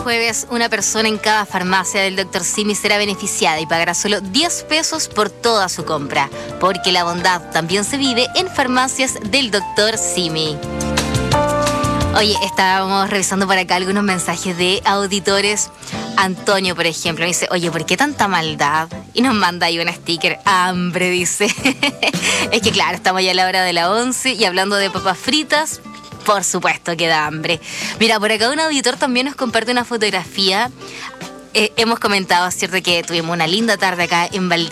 jueves, una persona en cada farmacia del Dr. Simi será beneficiada y pagará solo 10 pesos por toda su compra, porque la bondad también se vive en farmacias del Dr. Simi. Oye, estábamos revisando por acá algunos mensajes de auditores. Antonio, por ejemplo, me dice, oye, ¿por qué tanta maldad? Y nos manda ahí un sticker, hambre, dice. Es que claro, estamos ya a la hora de la 11 y hablando de papas fritas, por supuesto que da hambre. Mira, por acá un auditor también nos comparte una fotografía. Hemos comentado, ¿cierto?, que tuvimos una linda tarde acá en Valdivia.